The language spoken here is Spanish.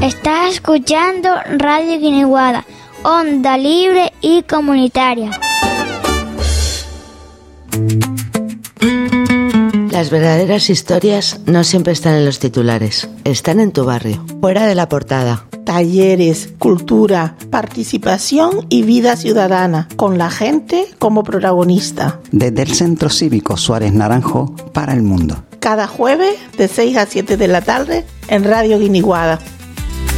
Estás escuchando Radio Guiniguada, onda libre y comunitaria. Las verdaderas historias no siempre están en los titulares, están en tu barrio, fuera de la portada. Talleres, cultura, participación y vida ciudadana, con la gente como protagonista. Desde el Centro Cívico Suárez Naranjo para el mundo. Cada jueves de 6 a 7 de la tarde en Radio Guiniguada.